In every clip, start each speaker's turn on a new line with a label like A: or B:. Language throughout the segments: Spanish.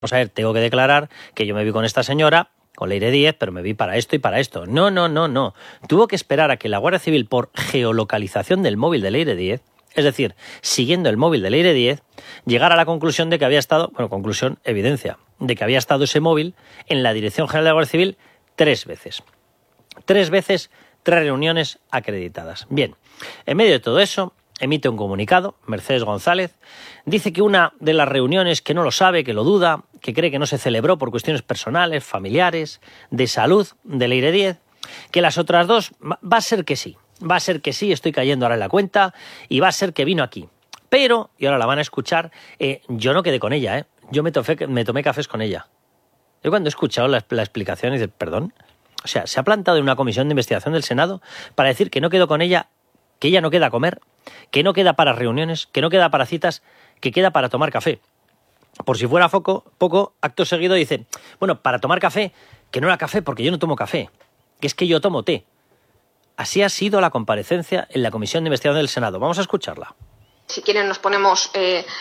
A: Vamos a ver, tengo que declarar que yo me vi con esta señora, con Leire Díez, pero me vi para esto y para esto. No. Tuvo que esperar a que la Guardia Civil, por geolocalización del móvil de Leire Díez, es decir, siguiendo el móvil de Leire Díez, llegara a la conclusión de que había estado, evidencia, de que había estado ese móvil en la Dirección General de la Guardia Civil 3 veces. 3 veces, 3 reuniones acreditadas. Bien, en medio de todo eso, emite un comunicado, Mercedes González, dice que una de las reuniones que no lo sabe, que lo duda, que cree que no se celebró por cuestiones personales, familiares, de salud de Leire Díez, que las otras 2 va a ser que sí, estoy cayendo ahora en la cuenta y va a ser que vino aquí. Pero, y ahora la van a escuchar, yo no quedé con ella, yo me tomé cafés con ella. Yo cuando he escuchado la explicación, dice, perdón, o sea, se ha plantado en una comisión de investigación del Senado para decir que no quedó con ella, que ella no queda a comer, que no queda para reuniones, que no queda para citas, que queda para tomar café. Por si fuera poco, acto seguido dice, bueno, para tomar café, que no era café porque yo no tomo café, que es que yo tomo té. Así ha sido la comparecencia en la comisión de investigación del Senado. Vamos a escucharla.
B: Si quieren nos ponemos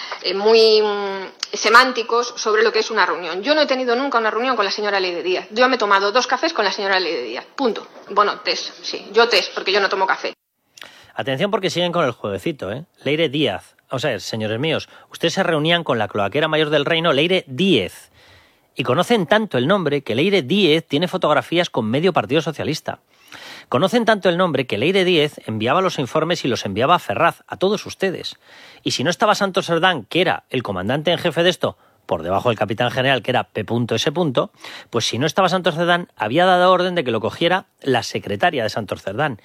B: muy semánticos sobre lo que es una reunión. Yo no he tenido nunca una reunión con la señora Leire Díez. Yo me he tomado 2 cafés con la señora Leire Díez. Punto. Bueno, tés, sí. Yo tés, porque yo no tomo café.
A: Atención porque siguen con el jueguecito, Leire Díaz. Vamos a ver, señores míos, ustedes se reunían con la cloaquera mayor del reino, Leire Díez. Y conocen tanto el nombre que Leire Díez tiene fotografías con medio Partido Socialista. Conocen tanto el nombre que Leire Díez enviaba los informes y los enviaba a Ferraz, a todos ustedes. Y si no estaba Santos Cerdán, que era el comandante en jefe de esto, por debajo del capitán general, que era P.S., pues si no estaba Santos Cerdán, había dado orden de que lo cogiera la secretaria de Santos Cerdán.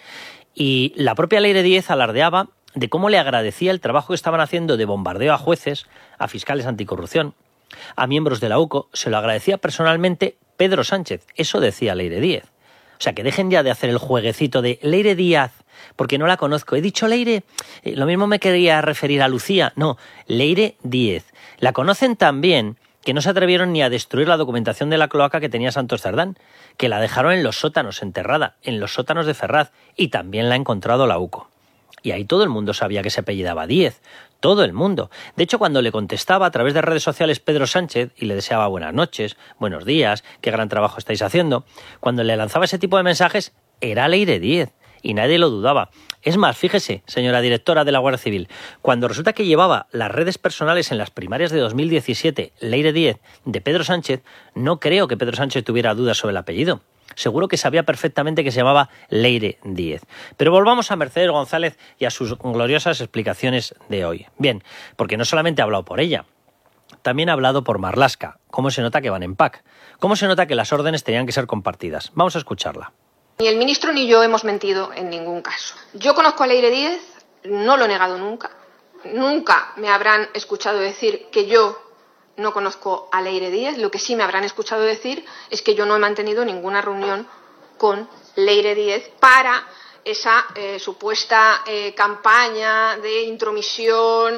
A: Y la propia Leire Díez alardeaba de cómo le agradecía el trabajo que estaban haciendo de bombardeo a jueces, a fiscales anticorrupción, a miembros de la UCO. Se lo agradecía personalmente Pedro Sánchez. Eso decía Leire Díez. O sea, que dejen ya de hacer el jueguecito de Leire Díaz, porque no la conozco. He dicho Leire, lo mismo me quería referir a Lucía. No, Leire Díez. La conocen tan bien que no se atrevieron ni a destruir la documentación de la cloaca que tenía Santos Cerdán, que la dejaron en los sótanos, enterrada, en los sótanos de Ferraz, y también la ha encontrado la UCO. Y ahí todo el mundo sabía que se apellidaba Díez, todo el mundo. De hecho, cuando le contestaba a través de redes sociales Pedro Sánchez y le deseaba buenas noches, buenos días, qué gran trabajo estáis haciendo, cuando le lanzaba ese tipo de mensajes, era Leire Díez, y nadie lo dudaba. Es más, fíjese, señora directora de la Guardia Civil, cuando resulta que llevaba las redes personales en las primarias de 2017, Leire Díez, de Pedro Sánchez, no creo que Pedro Sánchez tuviera dudas sobre el apellido. Seguro que sabía perfectamente que se llamaba Leire Díez. Pero volvamos a Mercedes González y a sus gloriosas explicaciones de hoy. Bien, porque no solamente ha hablado por ella, también ha hablado por Marlaska. ¿Cómo se nota que van en pack? ¿Cómo se nota que las órdenes tenían que ser compartidas? Vamos a escucharla.
B: Ni el ministro ni yo hemos mentido en ningún caso. Yo conozco a Leire Díez, no lo he negado nunca. Nunca me habrán escuchado decir que yo no conozco a Leire Díez. Lo que sí me habrán escuchado decir es que yo no he mantenido ninguna reunión con Leire Díez para esa supuesta campaña de intromisión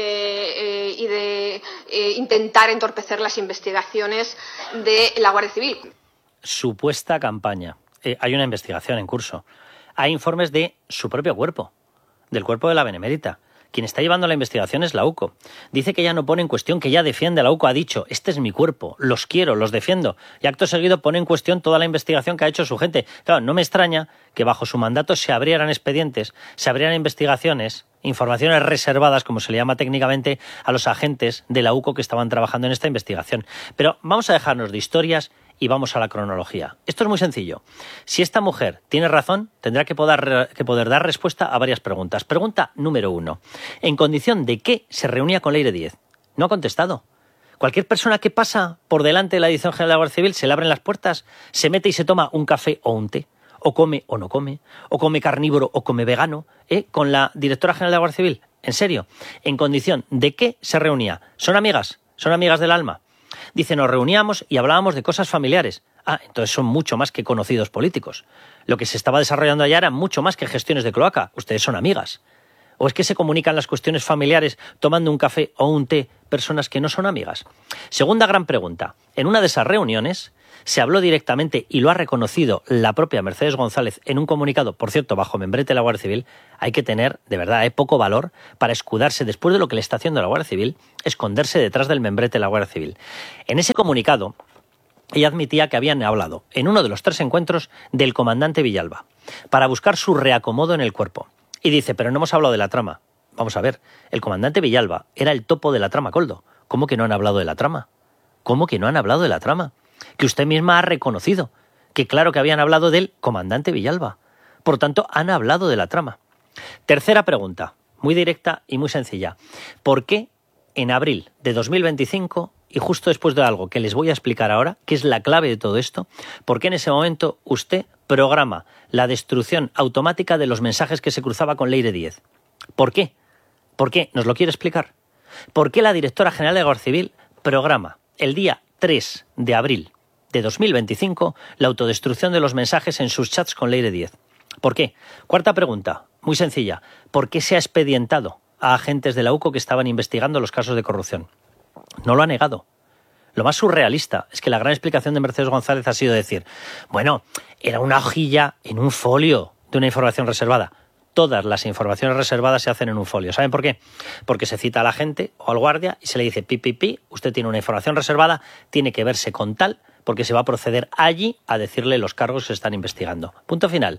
B: y de intentar entorpecer las investigaciones de la Guardia Civil.
A: Supuesta campaña. Hay una investigación en curso. Hay informes de su propio cuerpo, del cuerpo de la Benemérita. Quien está llevando la investigación es la UCO. Dice que ella no pone en cuestión, que ella defiende a la UCO. Ha dicho, este es mi cuerpo, los quiero, los defiendo. Y acto seguido pone en cuestión toda la investigación que ha hecho su gente. Claro, no me extraña que bajo su mandato se abrieran expedientes, se abrieran investigaciones, informaciones reservadas, como se le llama técnicamente, a los agentes de la UCO que estaban trabajando en esta investigación. Pero vamos a dejarnos de historias y vamos a la cronología. Esto es muy sencillo. Si esta mujer tiene razón, tendrá que poder dar respuesta a varias preguntas. Pregunta número 1. ¿En condición de qué se reunía con Leire Díez? No ha contestado. Cualquier persona que pasa por delante de la Dirección General de la Guardia Civil se le abren las puertas, se mete y se toma un café o un té, o come o no come, o come carnívoro o come vegano, con la Directora General de la Guardia Civil. ¿En serio? ¿En condición de qué se reunía? ¿Son amigas? ¿Son amigas del alma? Dice, nos reuníamos y hablábamos de cosas familiares. Ah, entonces son mucho más que conocidos políticos. Lo que se estaba desarrollando allá era mucho más que gestiones de cloaca. Ustedes son amigas. ¿O es que se comunican las cuestiones familiares tomando un café o un té personas que no son amigas? Segunda gran pregunta. En una de esas reuniones se habló directamente, y lo ha reconocido la propia Mercedes González en un comunicado, por cierto, bajo membrete de la Guardia Civil. Hay que tener, de verdad, poco valor para escudarse, después de lo que le está haciendo la Guardia Civil, esconderse detrás del membrete de la Guardia Civil. En ese comunicado, ella admitía que habían hablado, en uno de los 3 encuentros, del comandante Villalba, para buscar su reacomodo en el cuerpo. Y dice, pero no hemos hablado de la trama. Vamos a ver, el comandante Villalba era el topo de la trama, Koldo. ¿Cómo que no han hablado de la trama? ¿Cómo que no han hablado de la trama? Que usted misma ha reconocido que claro que habían hablado del comandante Villalba. Por tanto, han hablado de la trama. Tercera pregunta, muy directa y muy sencilla. ¿Por qué en abril de 2025, y justo después de algo que les voy a explicar ahora, que es la clave de todo esto, por qué en ese momento usted programa la destrucción automática de los mensajes que se cruzaba con Leire Díez? ¿Por qué? ¿Por qué? ¿Nos lo quiere explicar? ¿Por qué la directora general de Guardia Civil programa el día 3 de abril de 2025 la autodestrucción de los mensajes en sus chats con Leire Díez? ¿Por qué? Cuarta pregunta, muy sencilla. ¿Por qué se ha expedientado a agentes de la UCO que estaban investigando los casos de corrupción? No lo ha negado. Lo más surrealista es que la gran explicación de Mercedes González ha sido decir, bueno, era una hojilla en un folio de una información reservada. Todas las informaciones reservadas se hacen en un folio. ¿Saben por qué? Porque se cita a la gente o al guardia y se le dice, usted tiene una información reservada, tiene que verse con tal, porque se va a proceder allí a decirle los cargos que se están investigando. Punto final.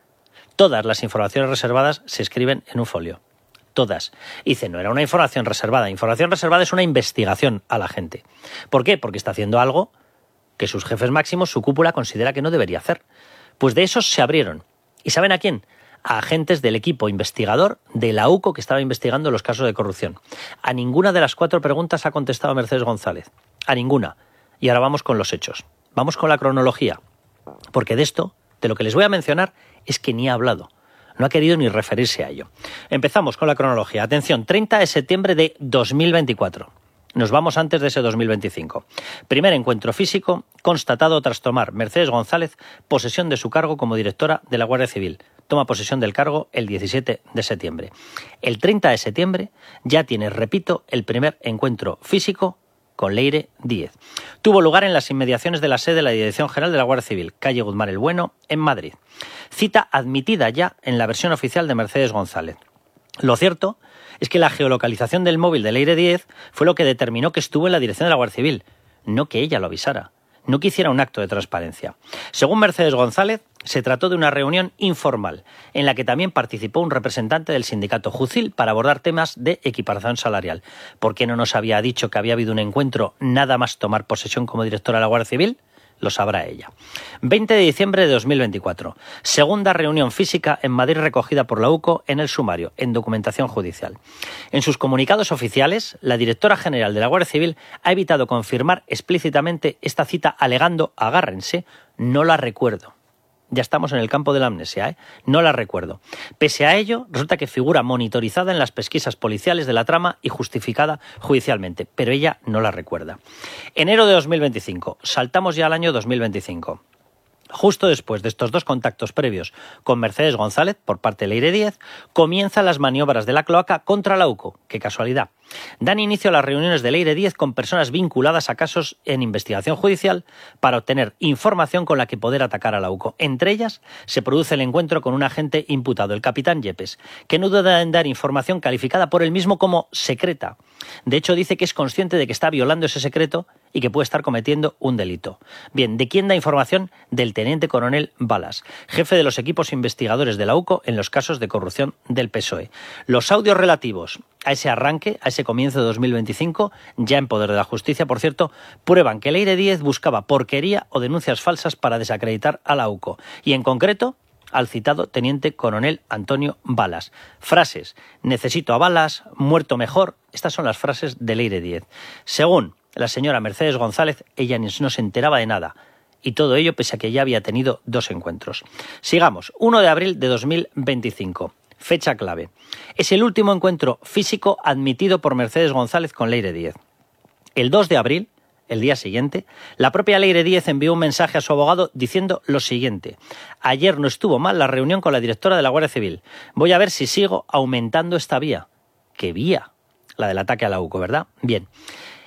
A: Todas las informaciones reservadas se escriben en un folio. Todas. Y dice, no era una información reservada. Información reservada es una investigación a la gente. ¿Por qué? Porque está haciendo algo que sus jefes máximos, su cúpula, considera que no debería hacer. Pues de esos se abrieron. ¿Y saben a quién? A agentes del equipo investigador de la UCO que estaba investigando los casos de corrupción. A ninguna de las 4 preguntas ha contestado Mercedes González. A ninguna. Y ahora vamos con los hechos. Vamos con la cronología. Porque de esto, de lo que les voy a mencionar, es que ni ha hablado. No ha querido ni referirse a ello. Empezamos con la cronología. Atención, 30 de septiembre de 2024. Nos vamos antes de ese 2025. Primer encuentro físico constatado tras tomar Mercedes González posesión de su cargo como directora de la Guardia Civil. Toma posesión del cargo el 17 de septiembre. El 30 de septiembre ya tiene, repito, el primer encuentro físico con Leire Díez. Tuvo lugar en las inmediaciones de la sede de la Dirección General de la Guardia Civil, calle Guzmán el Bueno, en Madrid. Cita admitida ya en la versión oficial de Mercedes González. Lo cierto es que la geolocalización del móvil de Leire Díez fue lo que determinó que estuvo en la dirección de la Guardia Civil, no que ella lo avisara, no que hiciera un acto de transparencia. Según Mercedes González, se trató de una reunión informal, en la que también participó un representante del sindicato Jucil para abordar temas de equiparación salarial. ¿Por qué no nos había dicho que había habido un encuentro nada más tomar posesión como directora de la Guardia Civil? Lo sabrá ella. 20 de diciembre de 2024. Segunda reunión física en Madrid recogida por la UCO en el sumario, en documentación judicial. En sus comunicados oficiales, la directora general de la Guardia Civil ha evitado confirmar explícitamente esta cita alegando, agárrense, no la recuerdo. Ya estamos en el campo de la amnesia, No la recuerdo. Pese a ello, resulta que figura monitorizada en las pesquisas policiales de la trama y justificada judicialmente, pero ella no la recuerda. Enero de 2025. Saltamos ya al año 2025. Justo después de estos 2 contactos previos con Mercedes González, por parte de Leire Díez, comienzan las maniobras de la cloaca contra la UCO. ¡Qué casualidad! Dan inicio a las reuniones de Leire Díez con personas vinculadas a casos en investigación judicial para obtener información con la que poder atacar a la UCO. Entre ellas, se produce el encuentro con un agente imputado, el capitán Yepes, que no duda en dar información calificada por él mismo como secreta. De hecho, dice que es consciente de que está violando ese secreto y que puede estar cometiendo un delito. Bien, ¿de quién da información? Del teniente coronel Balas, jefe de los equipos investigadores de la UCO en los casos de corrupción del PSOE. Los audios relativos a ese arranque, a ese comienzo de 2025, ya en poder de la justicia, por cierto, prueban que Leire Díez buscaba porquería o denuncias falsas para desacreditar a la UCO. Y en concreto, al citado teniente coronel Antonio Balas. Frases: necesito a Balas, muerto mejor. Estas son las frases de Leire Díez. Según la señora Mercedes González, ella no se enteraba de nada. Y todo ello pese a que ya había tenido 2 encuentros. Sigamos. 1 de abril de 2025. Fecha clave. Es el último encuentro físico admitido por Mercedes González con Leire Díez. El 2 de abril, el día siguiente, la propia Leire Díez envió un mensaje a su abogado diciendo lo siguiente: ayer no estuvo mal la reunión con la directora de la Guardia Civil. Voy a ver si sigo aumentando esta vía. ¿Qué vía? La del ataque a la UCO, ¿verdad? Bien.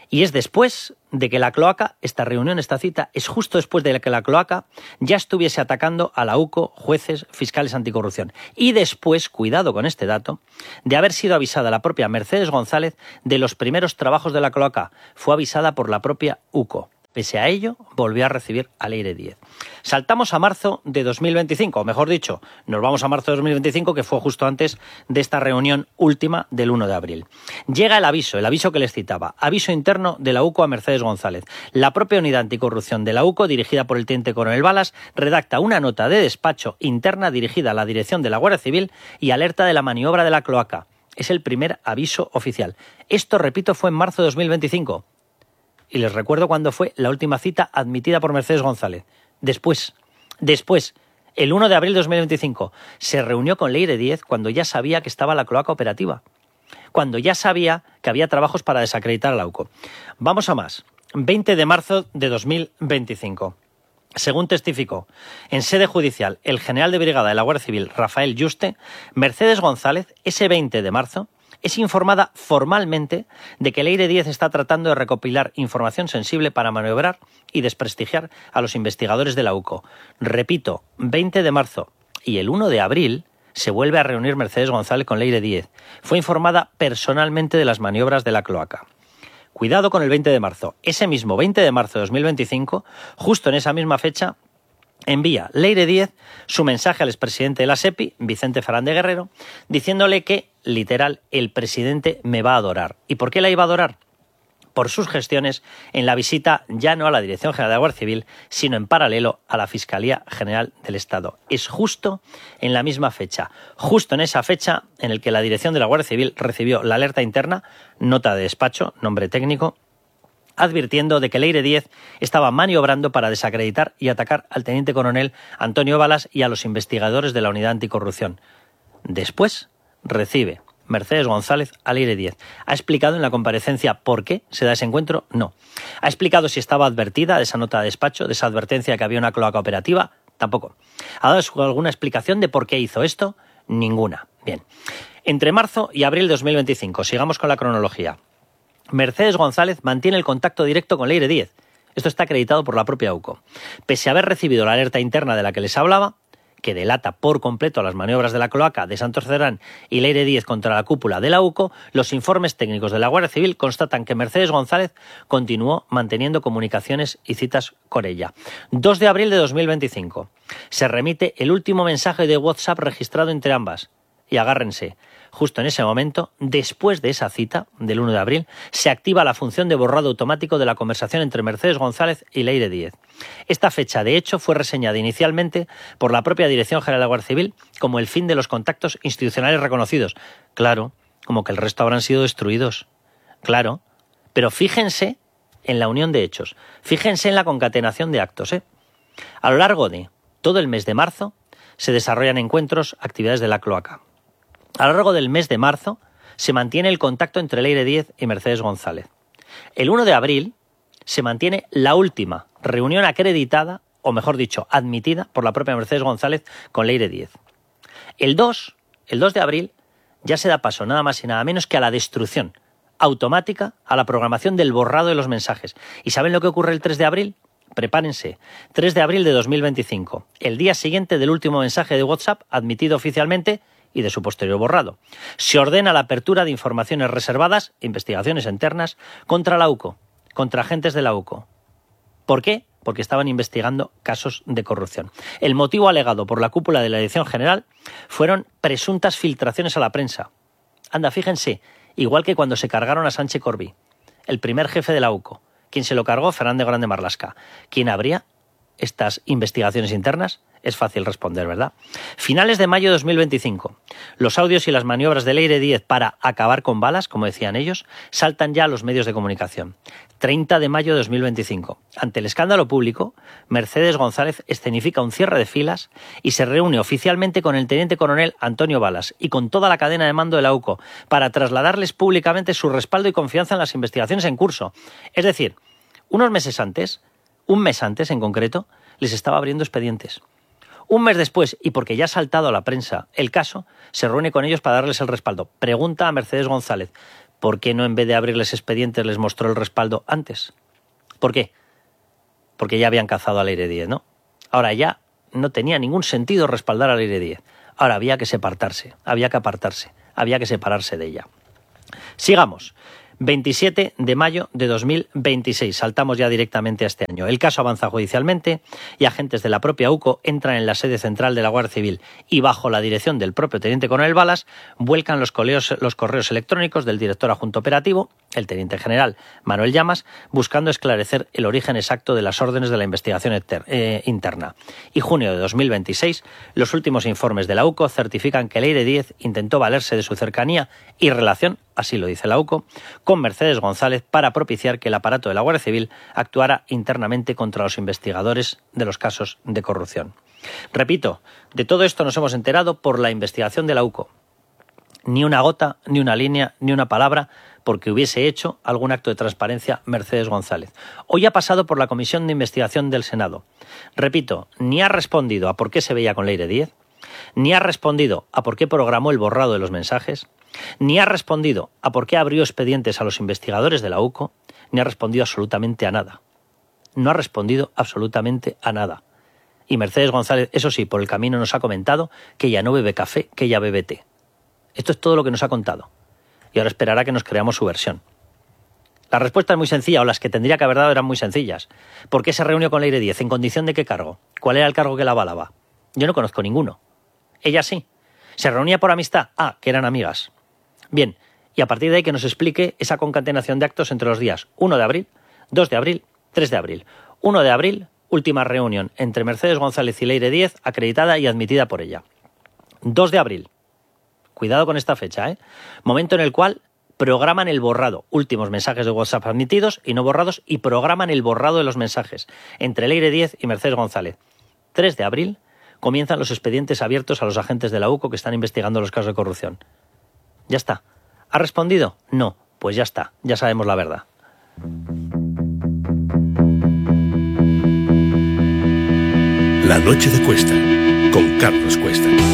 A: Y es después de que la cloaca, esta reunión, esta cita, es justo después de que la cloaca ya estuviese atacando a la UCO, jueces, fiscales anticorrupción. Y después, cuidado con este dato, de haber sido avisada la propia Mercedes González de los primeros trabajos de la cloaca. Fue avisada por la propia UCO. Pese a ello, volvió a recibir a Leire Díez. Saltamos a marzo de 2025, o mejor dicho, nos vamos a marzo de 2025, que fue justo antes de esta reunión última del 1 de abril. Llega el aviso que les citaba, aviso interno de la UCO a Mercedes González. La propia unidad anticorrupción de la UCO, dirigida por el teniente coronel Balas, redacta una nota de despacho interna dirigida a la dirección de la Guardia Civil y alerta de la maniobra de la cloaca. Es el primer aviso oficial. Esto, repito, fue en marzo de 2025. Y les recuerdo cuándo fue la última cita admitida por Mercedes González. Después, el 1 de abril de 2025, se reunió con Leire Díez cuando ya sabía que estaba la cloaca operativa, cuando ya sabía que había trabajos para desacreditar a la UCO. Vamos a más. 20 de marzo de 2025. Según testificó en sede judicial el general de brigada de la Guardia Civil, Rafael Yuste, Mercedes González, ese 20 de marzo, es informada formalmente de que Leire Díez está tratando de recopilar información sensible para maniobrar y desprestigiar a los investigadores de la UCO. Repito, 20 de marzo y el 1 de abril se vuelve a reunir Mercedes González con Leire Díez. Fue informada personalmente de las maniobras de la cloaca. Cuidado con el 20 de marzo. Ese mismo 20 de marzo de 2025, justo en esa misma fecha, envía Leire Díez su mensaje al expresidente de la SEPI, Vicente Fernández Guerrero, diciéndole que, literal, el presidente me va a adorar. ¿Y por qué la iba a adorar? Por sus gestiones en la visita ya no a la Dirección General de la Guardia Civil, sino en paralelo a la Fiscalía General del Estado. Es justo en la misma fecha, justo en esa fecha en el que la Dirección de la Guardia Civil recibió la alerta interna, nota de despacho, nombre técnico, advirtiendo de que Leire Díez estaba maniobrando para desacreditar y atacar al teniente coronel Antonio Balas y a los investigadores de la Unidad Anticorrupción. Después recibe Mercedes González a Leire Díez. ¿Ha explicado en la comparecencia por qué se da ese encuentro? No. ¿Ha explicado si estaba advertida de esa nota de despacho, de esa advertencia de que había una cloaca operativa? Tampoco. ¿Ha dado alguna explicación de por qué hizo esto? Ninguna. Bien. Entre marzo y abril de 2025, sigamos con la cronología. Mercedes González mantiene el contacto directo con Leire Díez. Esto está acreditado por la propia UCO. Pese a haber recibido la alerta interna de la que les hablaba, que delata por completo las maniobras de la cloaca de Santos Cerdán y Leire Díez contra la cúpula de la UCO, los informes técnicos de la Guardia Civil constatan que Mercedes González continuó manteniendo comunicaciones y citas con ella. 2 de abril de 2025. Se remite el último mensaje de WhatsApp registrado entre ambas. Y agárrense, justo en ese momento, después de esa cita del 1 de abril, se activa la función de borrado automático de la conversación entre Mercedes González y Leire Díez. Esta fecha, de hecho, fue reseñada inicialmente por la propia Dirección General de la Guardia Civil como el fin de los contactos institucionales reconocidos. Claro, como que el resto habrán sido destruidos. Claro, pero fíjense en la unión de hechos, fíjense en la concatenación de actos. A lo largo de todo el mes de marzo se desarrollan encuentros, actividades de la cloaca. A lo largo del mes de marzo se mantiene el contacto entre Leire Díez y Mercedes González. El 1 de abril se mantiene la última reunión acreditada, o mejor dicho, admitida por la propia Mercedes González con Leire Díez. El 2 de abril ya se da paso nada más y nada menos que a la destrucción automática, a la programación del borrado de los mensajes. ¿Y saben lo que ocurre el 3 de abril? Prepárense, 3 de abril de 2025, el día siguiente del último mensaje de WhatsApp admitido oficialmente y de su posterior borrado. Se ordena la apertura de informaciones reservadas, investigaciones internas, contra la UCO, contra agentes de la UCO. ¿Por qué? Porque estaban investigando casos de corrupción. El motivo alegado por la cúpula de la Dirección General fueron presuntas filtraciones a la prensa. Anda, fíjense, igual que cuando se cargaron a Sánchez Corbí, el primer jefe de la UCO. ¿Quién se lo cargó? Fernández Grande Marlaska. ¿Quién abría estas investigaciones internas? Es fácil responder, ¿verdad? Finales de mayo de 2025. Los audios y las maniobras de Leire Díez para acabar con Balas, como decían ellos, saltan ya a los medios de comunicación. 30 de mayo de 2025. Ante el escándalo público, Mercedes González escenifica un cierre de filas y se reúne oficialmente con el teniente coronel Antonio Balas y con toda la cadena de mando de la UCO para trasladarles públicamente su respaldo y confianza en las investigaciones en curso. Es decir, unos meses antes, un mes antes en concreto, les estaba abriendo expedientes. Un mes después, y porque ya ha saltado a la prensa el caso, se reúne con ellos para darles el respaldo. Pregunta a Mercedes González, ¿por qué no en vez de abrirles expedientes les mostró el respaldo antes? ¿Por qué? Porque ya habían cazado a Leire Díez, ¿no? Ahora ya no tenía ningún sentido respaldar a Leire Díez. Ahora había que apartarse, había que separarse de ella. Sigamos. 27 de mayo de 2026. Saltamos ya directamente a este año. El caso avanza judicialmente y agentes de la propia UCO entran en la sede central de la Guardia Civil y, bajo la dirección del propio teniente coronel Balas, vuelcan los correos electrónicos del director adjunto operativo, el teniente general Manuel Llamas, buscando esclarecer el origen exacto de las órdenes de la investigación interna. Y junio de 2026, los últimos informes de la UCO certifican que Leire Díez intentó valerse de su cercanía y relación, así lo dice la UCO, con Mercedes González para propiciar que el aparato de la Guardia Civil actuara internamente contra los investigadores de los casos de corrupción. Repito, de todo esto nos hemos enterado por la investigación de la UCO. Ni una gota, ni una línea, ni una palabra porque hubiese hecho algún acto de transparencia Mercedes González. Hoy ha pasado por la Comisión de Investigación del Senado. Repito, ni ha respondido a por qué se veía con Leire Díez, ni ha respondido a por qué programó el borrado de los mensajes, ni ha respondido a por qué abrió expedientes a los investigadores de la UCO, ni ha respondido absolutamente a nada. No ha respondido absolutamente a nada. Y Mercedes González, eso sí, por el camino nos ha comentado que ella no bebe café, que ella bebe té. Esto es todo lo que nos ha contado. Y ahora esperará que nos creamos su versión. La respuesta es muy sencilla, o las que tendría que haber dado eran muy sencillas. ¿Por qué se reunió con Leire Díez? ¿En condición de qué cargo? ¿Cuál era el cargo que la avalaba? Yo no conozco ninguno. Ella sí. ¿Se reunía por amistad? Ah, que eran amigas. Bien, y a partir de ahí que nos explique esa concatenación de actos entre los días 1 de abril, 2 de abril, 3 de abril. 1 de abril, última reunión entre Mercedes González y Leire Díez, acreditada y admitida por ella. 2 de abril. Cuidado con esta fecha, ¿eh? Momento en el cual programan el borrado. Últimos mensajes de WhatsApp admitidos y no borrados, y programan el borrado de los mensajes entre Leire Díez y Mercedes González. 3 de abril comienzan los expedientes abiertos a los agentes de la UCO que están investigando los casos de corrupción. Ya está. ¿Ha respondido? No. Pues ya está. Ya sabemos la verdad.
C: La noche de Cuesta, con Carlos Cuesta.